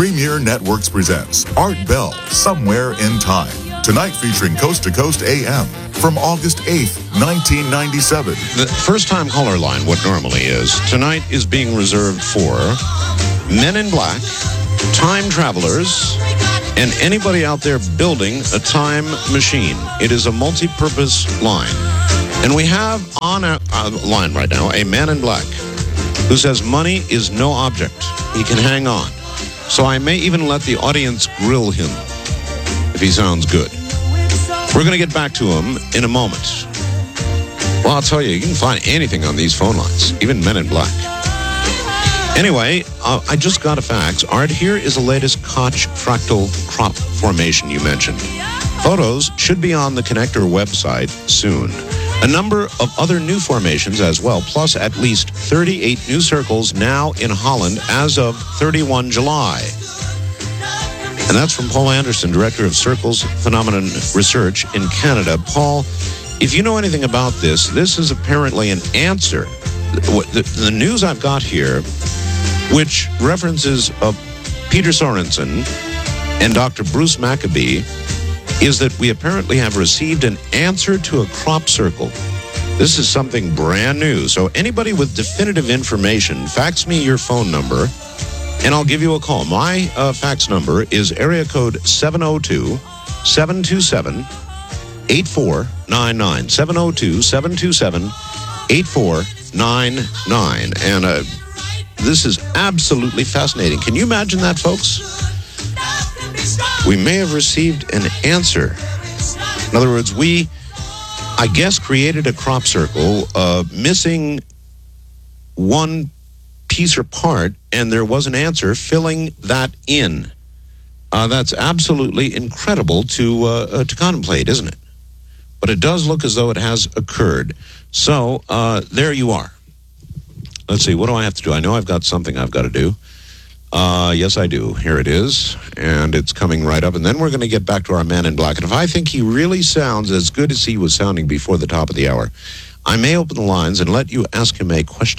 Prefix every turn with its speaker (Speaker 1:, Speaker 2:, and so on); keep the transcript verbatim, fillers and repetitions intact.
Speaker 1: Premier Networks presents Art Bell, Somewhere in Time. Tonight featuring Coast to Coast A M from August eighth, nineteen ninety-seven.
Speaker 2: The first-time caller line, what normally is, tonight is being reserved for Men in Black, time travelers, and anybody out there building a time machine. It is a multi-purpose line. And we have on a, a line right now a man in black who says money is no object. He can hang on. So I may even let the audience grill him if he sounds good. We're going to get back to him in a moment. Well, I'll tell you, you can find anything on these phone lines, even Men in Black. Anyway, uh, I just got a fax. Art, here is the latest Koch fractal crop formation you mentioned. Photos should be on the Connector website soon. A number of other new formations as well, plus at least thirty-eight new circles now in Holland as of thirty-first of July. And that's from Paul Anderson, Director of Circles Phenomenon Research in Canada. Paul, if you know anything about this, this is apparently an answer. The, the news I've got here, which references uh, Peter Sorensen and Doctor Bruce Maccabee, is that we apparently have received an answer to a crop circle. This is something brand new. So anybody with definitive information, fax me your phone number, and I'll give you a call. My uh, fax number is area code seven oh two, seven two seven, eight four nine nine. seven oh two, seven two seven, eight four nine nine. And uh, this is absolutely fascinating. Can you imagine that, folks? We may have received an answer. In other words, we, I guess, created a crop circle uh, missing one piece or part, and there was an answer filling that in. Uh, that's absolutely incredible to uh, uh, to contemplate, isn't it? But it does look as though it has occurred. So uh, there you are. Let's see, what do I have to do? I know I've got something I've got to do. Uh, yes, I do. Here it is, and it's coming right up. And then we're going to get back to our man in black. And if I think he really sounds as good as he was sounding before the top of the hour, I may open the lines and let you ask him a question.